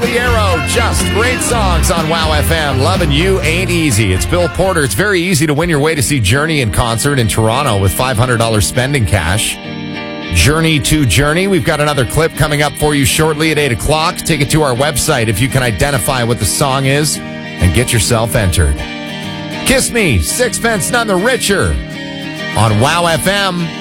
Cagliero, Just great songs on Wow FM. Loving You Ain't Easy. It's Bill Porter. It's very easy to win your way to see Journey in concert in Toronto with $500 spending cash. Journey to Journey. We've got another clip coming up for you shortly at 8 o'clock. Take it to our website if you can identify what the song is and get yourself entered. Kiss Me, Sixpence None the Richer on Wow FM.